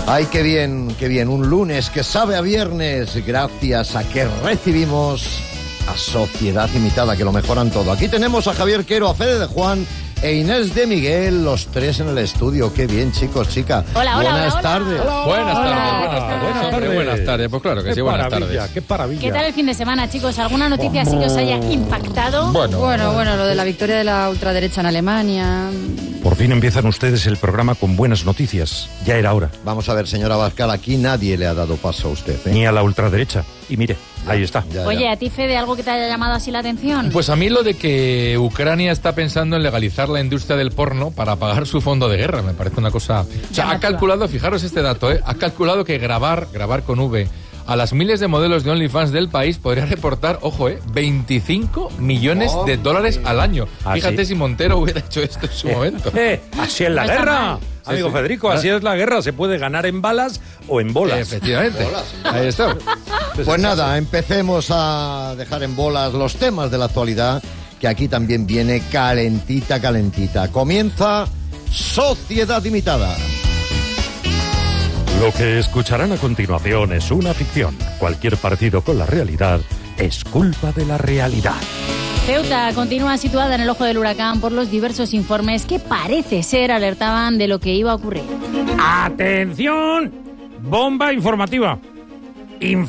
Ay, qué bien, un lunes que sabe a viernes, gracias a que recibimos a Sociedad Imitada, que lo mejoran todo. Aquí tenemos a Javier Quero, a Fede de Juan e Inés de Miguel, los tres en el estudio. Qué bien, chicos, chicas. Hola, buenas tardes. Buenas tardes. Pues claro que sí, buenas tardes. Qué maravilla. ¿Qué tal el fin de semana, chicos? ¿Alguna noticia así que os haya impactado? Bueno, lo de la victoria de la ultraderecha en Alemania. Por fin empiezan ustedes el programa con buenas noticias. Ya era hora. Vamos a ver, señora Abascal, aquí nadie le ha dado paso a usted, ¿eh? Ni a la ultraderecha. Y mire, ahí está. Oye, ¿a ti, Fede, algo que te haya llamado así la atención? Pues a mí lo de que Ucrania está pensando en legalizar la industria del porno para pagar su fondo de guerra, me parece una cosa... O sea, ha calculado, fijaros este dato, ha calculado que grabar con V, a las miles de modelos de OnlyFans del país podría reportar, ojo, 25 millones de dólares al año. Fíjate si Montero hubiera hecho esto en su momento. Así es la guerra. Amigo Federico, así es la guerra. Se puede ganar en balas o en bolas. Efectivamente. Ahí está. Pues nada, empecemos a dejar en bolas los temas de la actualidad, que aquí también viene calentita. Comienza Sociedad Imitada. Lo que escucharán a continuación es una ficción. Cualquier parecido con la realidad es culpa de la realidad. Ceuta continúa situada en el ojo del huracán por los diversos informes que parece ser alertaban de lo que iba a ocurrir. ¡Atención! Bomba informativa.